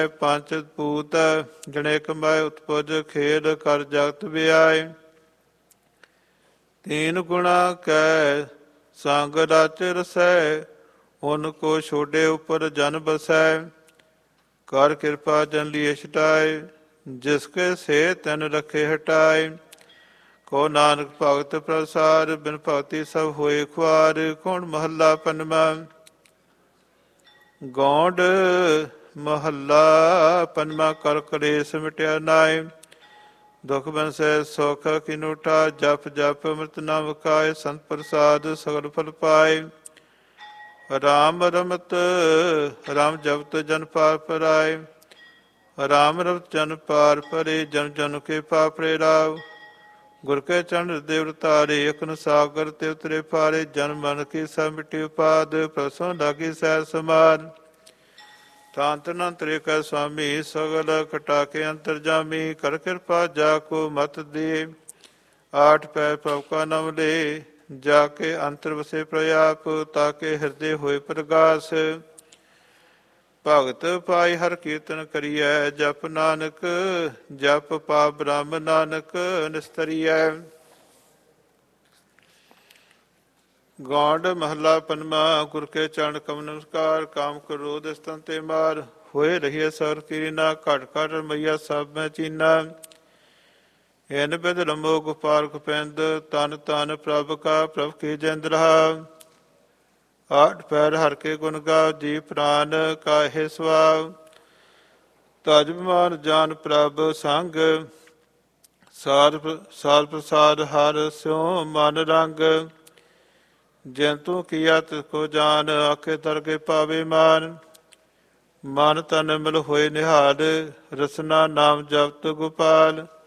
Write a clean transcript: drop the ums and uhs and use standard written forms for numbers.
ਪੰਚ ਪੂਤ ਜਣੇ ਕਮਾਏ ਉਤਪੁਜ ਖੇਡ ਕਰ ਜਗਤ ਵਿਆਏ। ਤੀਨ ਗੁਣਾ ਕੈ ਸੰਗ ਰਚ ਰਸੈ ਉਨ ਕੋ ਛੋਡੇ ਉਪਰ ਜਨ ਬਸੈ। ਕਰ ਕਿਰਪਾ ਜਨ ਲੀਏ ਛਟਾਏ ਜਿਸ ਕੇ ਸੇ ਤਨ ਰਖੇ ਹਟਾਏ। ਕੋ ਨਾਨਕ ਭਗਤ ਪ੍ਰਸਾਰ ਬਿਨ ਭਗਤੀ ਸਭ ਹੋਏ ਖੁਆਰ। ਕੌਣ ਮਹੱਲਾ ਪੰਜਵਾਂ। ਗੌਂਡ ਮਹੱਲਾ ਪੰਜਵਾਂ। ਕਰ ਕਲੇਸ਼ ਮਿਟਿਆ ਨਾਏ ਦੁਖ ਬੰਸੈ ਸੁਖ ਕਿਨੂਠਾ। ਜਪ ਜਪ ਅੰਮ੍ਰਿਤ ਨਾਮ ਕਾਇ ਸੰਤ ਪ੍ਰਸਾਦ ਸਗਲ ਫਲ ਪਾਏ। ਰਾਮ ਰਮਤ ਰਾਮ ਜਪਤ ਜਨ ਪਾਰ ਪਰਾਏ। ਰਾਮ ਰਮਤ ਜਨ ਪਾਰ ਪਰੇ ਜਨ ਜਨ ਕੇ ਪਾਪਰੇ ਰਾਵ। ਗੁਰ ਕੇ ਚਰਨ ਦੇਵ ਤਾਰੇ ਅਖਨ ਸਾਗਰ ਤੇ ਉਤਰੇ ਪਾਰੇ। ਜਨ ਮਨ ਕੀ ਸਭ ਮਿਟੀ ਉਪਾਦ ਪ੍ਰਸੋਂ ਲਾਗੀ ਸਹਿ ਸਮਾਨ। ਤਾਂ ਤਨ ਤਰੇ ਕੈ ਸੁਆਮੀ ਸਗਲ ਕਟਾ ਕੇ ਅੰਤਰ ਜਾਮੀ। ਕਰ ਕਿਰਪਾ ਜਾ ਕੋ ਮਤ ਦੇ ਆਠ ਪੈ ਪ੍ਰਭ ਕਾ ਨਾਮ ਲੈ। ਜਾ ਕੇ ਅੰਤਰ ਵਸੇ ਪ੍ਰਯਾਪ ਤਾਕੇ ਹਿਰਦੇ ਹੋਏ ਪ੍ਰਗਾਸ। ਭਗਤ ਪਾਈ ਹਰ ਕੀਰਤਨ ਕਰੀਐ ਜਪ ਨਾਨਕ। ਜਪ ਪਾਪ ਬ੍ਰਹਮ ਨਾਨਕ ਨਿਸਤਰੀਐ। ਗੌਂਡ ਮਹੱਲਾ ਪੰਜਵਾਂ। ਗੁਰ ਕੇ ਚਰਨ ਕਮਲ ਨਮਸਕਾਰ। ਕਾਮ ਕ੍ਰੋਧ ਸਤਨ ਤੇ ਮਾਰ। ਹੋਏ ਰਹੀਏ ਸਰ ਕੀਨਾ ਘਟ ਘਟ ਰਮਈਆ ਸਭ ਮੈਂ ਚੀਨਾ। ਹਿਨ ਬਿਦ ਰਮੋ ਗੋਪਾਲ ਗੋਪਿੰਦ ਤਨ ਤਨ ਪ੍ਰਭ ਕਾ ਪ੍ਰਭ ਕੀ ਜਿੰਦ ਰਹਾ। ਆਠ ਪੈਰ ਹਰ ਕੇ ਗੁਣ ਗਾਵ ਜੀ ਪ੍ਰਾਨ ਕਾਹੇ ਸਵਾਵ। ਤਜ ਬਿਮਾਨ ਜਾਨ ਪ੍ਰਭ ਸੰਗ ਸਾਰ ਪ੍ਰਸਾਦ ਹਰ ਸਿਉ ਮਨ ਰੰਗ। ਜਿਨ ਤੂੰ ਕੀਆ ਤਿਸ ਕੋ ਜਾਨ ਆਖੇ ਤਰਕੇ ਪਾਵੇ ਮਾਨ। ਮਨ ਤਨ ਮਿਲ ਹੋਏ ਨਿਹਾਲ ਰਸਨਾ ਨਾਮ ਜਪਤ ਗੋਪਾਲ।